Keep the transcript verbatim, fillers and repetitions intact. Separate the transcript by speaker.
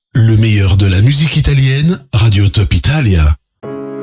Speaker 1: Le meilleur de la musique italienne, Radio Top Italia.